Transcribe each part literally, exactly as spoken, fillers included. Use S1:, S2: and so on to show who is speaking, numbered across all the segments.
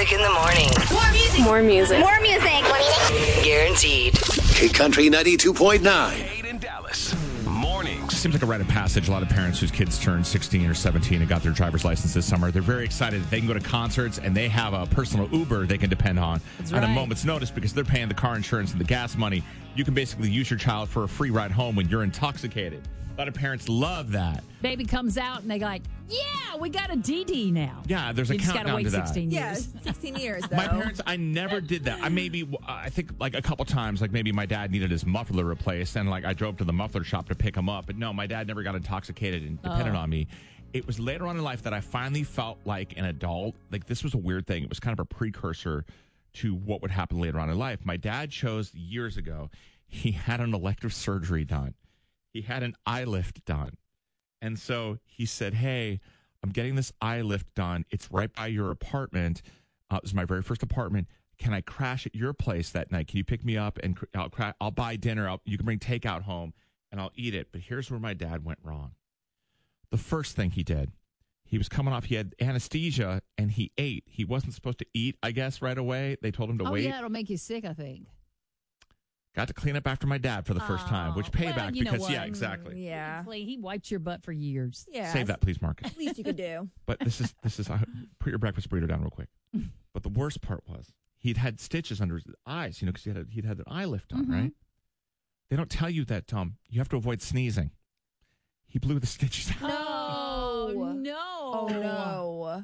S1: music in the morning.
S2: More music.
S3: More music.
S2: More music. More music.
S1: Guaranteed.
S4: K Country ninety-two point nine.
S5: In Dallas. Mornings. Seems like a rite of passage. A lot of parents whose kids turned sixteen or seventeen and got their driver's license this summer, they're very excited that they can go to concerts and they have a personal Uber they can depend on
S6: That's
S5: at
S6: right.
S5: a moment's notice because they're paying the car insurance and the gas money. You can basically use your child for a free ride home when you're intoxicated. A lot of parents love that.
S6: Baby comes out and they like, yeah, we got a D D now.
S5: Yeah, there's a
S6: you just gotta
S5: countdown
S6: wait
S5: to that.
S6: sixteen
S7: Yeah,
S6: years.
S7: sixteen years, though.
S5: My parents, I never did that. I maybe, I think like a couple times, like maybe my dad needed his muffler replaced and like I drove to the muffler shop to pick him up. But no, my dad never got intoxicated and depended
S6: Oh.
S5: on me. It was later on in life that I finally felt like an adult. Like this was a weird thing. It was kind of a precursor to what would happen later on in life. My dad chose years ago, he had an elective surgery done. He had an eye lift done. And so he said, hey, I'm getting this eye lift done. It's right by your apartment. Uh, this is my very first apartment. Can I crash at your place that night? Can you pick me up and cr- I'll, cra- I'll buy dinner. I'll, you can bring takeout home and I'll eat it. But here's where my dad went wrong. The first thing he did, he was coming off, he had anesthesia and he ate. He wasn't supposed to eat, I guess, right away. They told him to
S6: Oh,
S5: wait.
S6: yeah, it'll make you sick, I think.
S5: Got to clean up after my dad for the first time, which
S6: Oh,
S5: payback
S6: well, you know
S5: because, yeah,
S6: what?
S5: exactly.
S7: Yeah.
S6: Hopefully He wiped your butt for years.
S7: Yeah.
S5: Save that, please, Marcus.
S7: Least you could do.
S5: But this is this is uh, put your breakfast burrito down real quick. But the worst part was he'd had stitches under his eyes, you know, because he had a, he'd had an eye lift on,
S6: Mhm.
S5: right? They don't tell you that, Tom. You have to avoid sneezing. He blew the stitches out.
S6: Oh, no.
S7: Oh, no.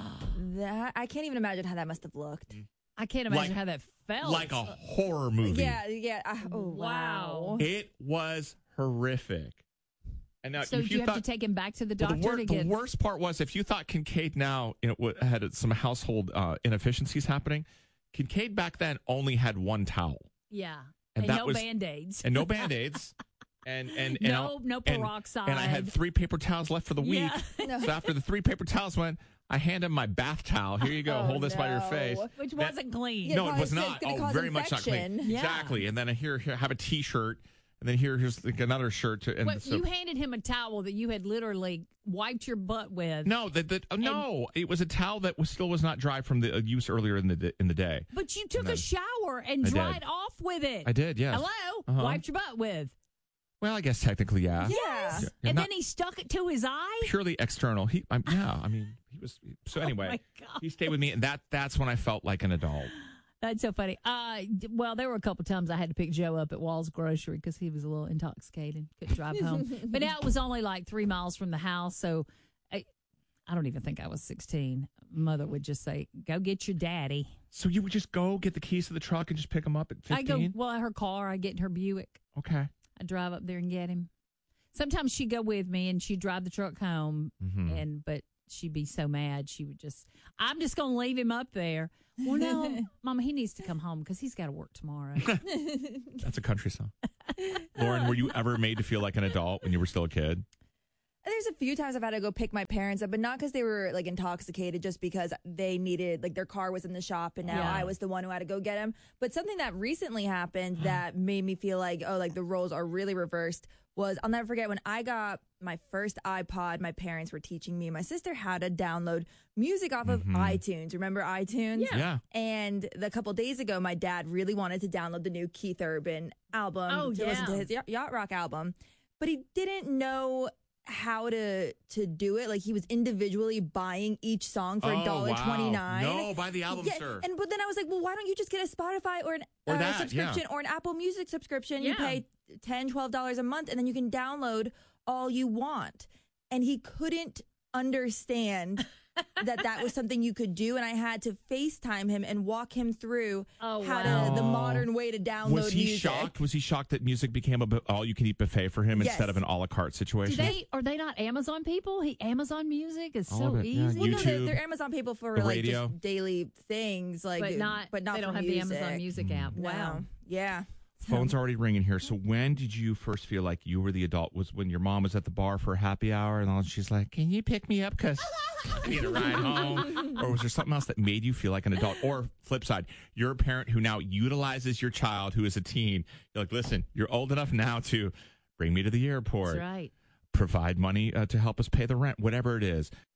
S7: That I can't even imagine how that must have looked.
S6: I can't imagine
S5: Like-
S6: how that felt.
S5: Like a horror movie.
S7: Yeah, yeah. I, oh,
S6: Wow.
S7: wow.
S5: It was horrific. And now,
S6: so
S5: if
S6: do
S5: you,
S6: you
S5: thought,
S6: have to take him back to the
S5: well,
S6: doctor
S5: the, wor-
S6: to
S5: the
S6: get...
S5: worst part was if you thought Kincaid now you know, w- had some household uh, inefficiencies happening, Kincaid back then only had one towel.
S6: Yeah.
S5: And
S6: And,
S5: that
S6: no
S5: was-
S6: Band-Aids.
S5: And no Band-Aids. And and, and
S6: No-
S5: I'll-
S6: no
S5: and-
S6: peroxide.
S5: And I had three paper towels left for the week.
S6: Yeah.
S5: So after the three paper towels went, I hand him my bath towel. Here you go.
S7: Oh,
S5: Hold this by your
S7: no.
S5: face.
S6: Which
S5: That-
S6: wasn't clean.
S7: Yeah,
S5: no, it
S7: cause-
S5: was
S7: it's
S5: not.
S7: gonna
S5: Oh,
S7: cause
S5: very much not clean.
S7: infection.
S6: Yeah.
S5: Exactly. And then here, here, have a T-shirt. And then here, here's like another shirt. To, and
S6: Wait,
S5: so,
S6: you handed him a towel that you had literally wiped your butt with.
S5: no, that that uh, no, it was a towel that was still was not dry from the uh, use earlier in the d- in the day.
S6: But you took
S5: And then-
S6: a shower and
S5: I
S6: dried
S5: did.
S6: off with it.
S5: I did, yes.
S6: Hello?
S5: Uh-huh.
S6: Wiped your butt with.
S5: Well, I guess technically, yeah.
S7: Yeah.
S5: Yeah,
S6: And
S5: not
S6: then he stuck it to his eye?
S5: purely external. He, I, yeah, I mean, he was. So anyway,
S6: Oh, my God.
S5: he stayed with me, and that that's when I felt like an adult.
S6: That's so funny. Uh, d- well, there were a couple times I had to pick Joe up at Wall's Grocery because he was a little intoxicated, couldn't drive home. But now it was only like three miles from the house, so I, I don't even think I was sixteen. Mother would just say, "Go get your daddy."
S5: So you would just go get the keys to the truck and just pick him up at
S6: I go,
S5: fifteen?
S6: well, her car. I get in her Buick.
S5: Okay.
S6: I drive up there and get him. Sometimes she'd go with me and she'd drive the truck home,
S5: Mhm.
S6: and but she'd be so mad she would just, I'm just going to leave him up there. Well, no, Mama, he needs to come home because he's got to work tomorrow.
S5: That's a country song. Lauren, were you ever made to feel like an adult when you were still a kid?
S7: There's a few times I've had to go pick my parents up, but not because they were like intoxicated, just because they needed, like their car was in the shop and now
S6: Yeah.
S7: I was the one who had to go get them. But something that recently happened that made me feel like, oh, like the roles are really reversed was I'll never forget when I got my first iPod, my parents were teaching me and my sister how to download music off of
S5: Mhm.
S7: iTunes. Remember iTunes?
S5: Yeah. Yeah.
S7: And a couple days ago, my dad really wanted to download the new Keith Urban album
S6: Oh,
S7: to listen to
S6: yeah.
S7: his Yacht- Yacht Rock album, but he didn't know how to to do it. Like he was individually buying each song for
S5: Oh,
S7: a dollar
S5: wow.
S7: twenty nine.
S5: No, buy the album,
S7: yeah,
S5: sir.
S7: And but then I was like, well, why don't you just get a Spotify or an
S5: Or
S7: uh,
S5: that,
S7: subscription
S5: yeah.
S7: or an Apple Music subscription? You
S6: Yeah.
S7: pay ten, twelve dollars a month, and then you can download all you want. And he couldn't understand that that was something you could do, and I had to FaceTime him and walk him through
S6: Oh,
S7: how
S6: wow.
S7: to the
S5: Oh.
S7: modern way to download
S5: Was he
S7: music.
S5: shocked? Was he shocked that music became a bu- all-you-can-eat buffet for him
S7: Yes.
S5: instead of an a la carte
S6: Do
S5: situation?
S6: they are they not Amazon people? He Amazon Music is
S5: All
S6: so
S5: of it, yeah.
S6: easy.
S7: Well, no, they're,
S5: YouTube,
S7: they're Amazon people for
S5: the
S7: like
S5: radio.
S7: just daily things, like
S6: but not
S7: but not
S6: they don't
S7: for
S6: have
S7: music.
S6: the Amazon Music app.
S7: No.
S6: Wow.
S7: Yeah.
S5: Phone's already ringing here. So when did you first feel like you were the adult? Was when your mom was at the bar for a happy hour and all she's like, can you pick me up because I need a ride home? Or was there something else that made you feel like an adult? Or flip side, you're a parent who now utilizes your child who is a teen. You're like, listen, you're old enough now to bring me to the airport.
S6: That's right.
S5: Provide money uh, to help us pay the rent, whatever it is.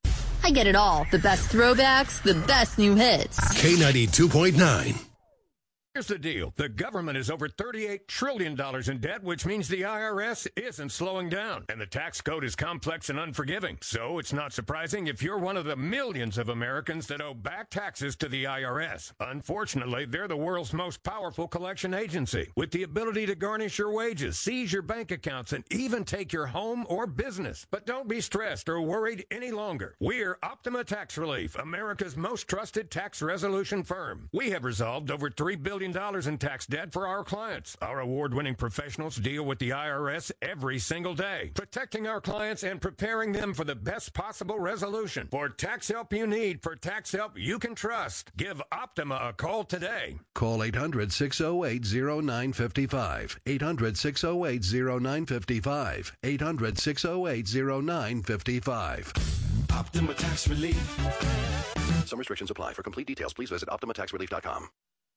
S1: I get it all. The best throwbacks, the best new hits.
S4: K ninety-two point nine.
S2: Here's the deal. The government is over thirty-eight trillion dollars in debt, which means the I R S isn't slowing down. And the tax code is complex and unforgiving. So it's not surprising if you're one of the millions of Americans that owe back taxes to the I R S. Unfortunately, they're the world's most powerful collection agency, with the ability to garnish your wages, seize your bank accounts, and even take your home or business. But don't be stressed or worried any longer. We're Optima Tax Relief, America's most trusted tax resolution firm. We have resolved over three billion dollars dollars in tax debt for our clients. Our award-winning professionals deal with the I R S every single day, protecting our clients and preparing them for the best possible resolution. For tax help you need, for tax help you can trust, give Optima a call today.
S4: Call eight hundred, six oh eight, oh nine five five. eight hundred, six oh eight, oh nine five five. eight hundred, six oh eight, oh nine five five.
S3: Optima Tax Relief.
S4: Some restrictions apply. For complete details, please visit optima tax relief dot com.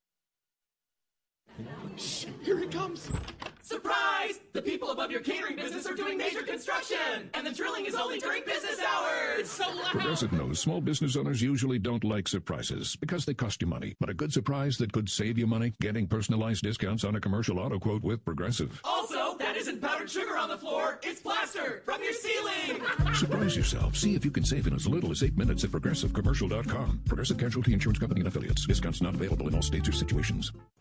S3: Shh, here it comes.
S8: Surprise! The people above your catering business are doing major construction, and the drilling is only during business hours. It's so loud.
S9: Progressive knows small business owners usually don't like surprises because they cost you money. But a good surprise that could save you money, getting personalized discounts on a commercial auto quote with Progressive.
S8: Also, that isn't powdered sugar on the floor. It's plaster from your ceiling.
S9: Surprise yourself. See if you can save in as little as eight minutes at progressive commercial dot com. Progressive Casualty Insurance Company and Affiliates. Discounts not available in all states or situations.